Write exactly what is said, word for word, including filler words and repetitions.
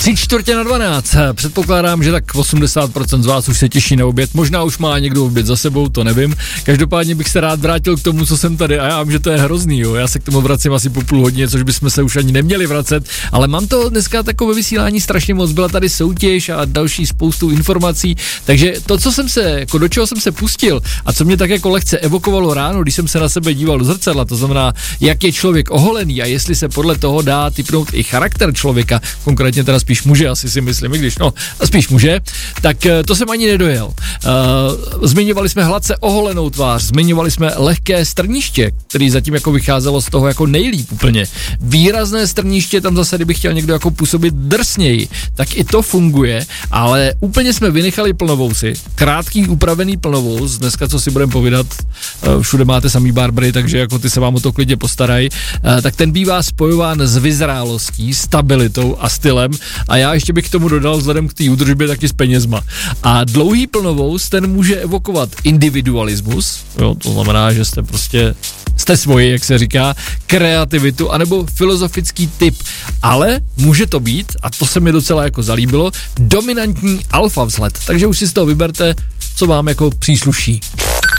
Tři čtvrtě na dvanáct. Předpokládám, že tak osmdesát procent z vás už se těší na oběd. Možná už má někdo oběd za sebou, to nevím. Každopádně bych se rád vrátil k tomu, co jsem tady, a já vím, že to je hrozný, jo. Já se k tomu vracím asi po půl hodině, což bychom se už ani neměli vracet, ale mám to dneska takové vysílání strašně moc. Byla tady soutěž a další spoustu informací, takže to, co jsem se, jako do čeho jsem se pustil a co mě tak jako lehce evokovalo ráno, když jsem se na sebe díval do zrcadla, to znamená, jak je člověk oholený a jestli se podle toho dá tipnout i charakter člověka, konkrétně teda spíš muže, asi si myslím, i když no, spíš muže, tak to jsem ani nedojel. Uh, zmiňovali jsme hladce oholenou tvář, zmiňovali jsme lehké strniště, který zatím jako vycházelo z toho jako nejlíp úplně. Výrazné strniště, tam zase, kdyby chtěl někdo jako působit drsněji, tak i to funguje, ale úplně jsme vynechali plnovousy. Krátký upravený plnovous, dneska co si budeme povídat, uh, všude máte samý barbery, takže jako ty se vám o to klidně postarají, uh, tak ten bývá spojován s vyzrálostí, stabilitou a stylem a já ještě bych k tomu dodal vzhledem k té údržbě taky s penězma. A dlouhý plnovous, ten může evokovat individualismus, jo, to znamená, že jste prostě, jste svoji, jak se říká, kreativitu, anebo filozofický typ, ale může to být, a to se mi docela jako zalíbilo, dominantní alfa vzhled, takže už si z toho vyberte, co vám jako přísluší.